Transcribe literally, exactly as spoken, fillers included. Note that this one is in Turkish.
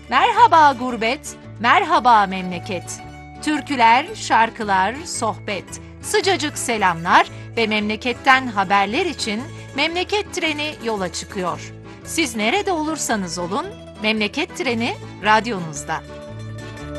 Merhaba gurbet, merhaba memleket. Türküler, şarkılar, sohbet, sıcacık selamlar ve memleketten haberler için Memleket Treni yola çıkıyor. Siz nerede olursanız olun, Memleket Treni radyonuzda.